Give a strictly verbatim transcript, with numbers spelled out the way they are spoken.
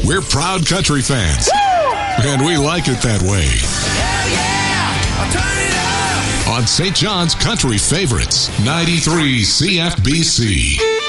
We're proud country fans. Woo! And we like it that way. Hell yeah! Turn it up! On Saint John's Country Favorites, ninety-three C F B C.